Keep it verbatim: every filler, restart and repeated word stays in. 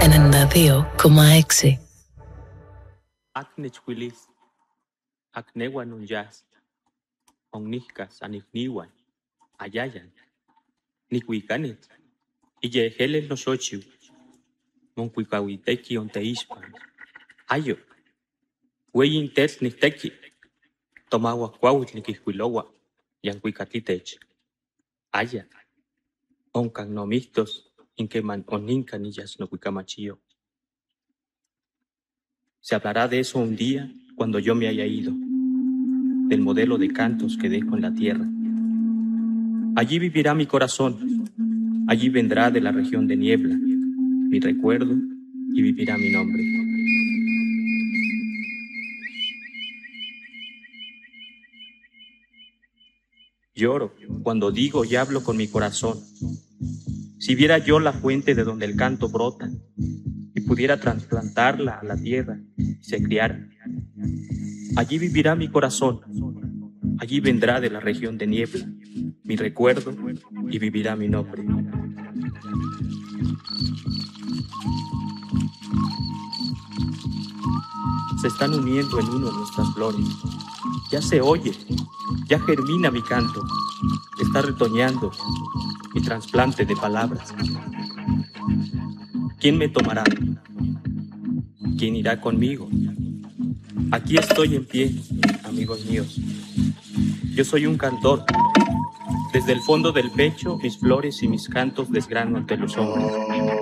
enendadio kumaeksi. Aknechwilis, aknewan unyas, onniskas anifniwan, ayayan, nikwikanit, iyehelel noshochiu, monkuikawiteki onteixpan, ayo, weyin tes nisteki, tomawa kuawit nikihwilowa, yankuikatitech, aya, onkan nomistos, inkeman oninkan iyas nokuikamachio. Se hablará de eso un día cuando yo me haya ido, del modelo de cantos que dejo en la tierra. Allí vivirá mi corazón, allí vendrá de la región de niebla mi recuerdo y vivirá mi nombre. Lloro cuando digo y hablo con mi corazón. Si viera yo la fuente de donde el canto brota y pudiera trasplantarla a la tierra y se criara, allí vivirá mi corazón, allí vendrá de la región de niebla mi recuerdo y vivirá mi nombre. Se están uniendo en uno nuestras flores. Ya se oye, ya germina mi canto, está retoñando mi trasplante de palabras. ¿Quién me tomará? ¿Quién irá conmigo? Aquí estoy en pie, amigos míos. Yo soy un cantor. Desde el fondo del pecho, mis flores y mis cantos desgrano ante los hombres.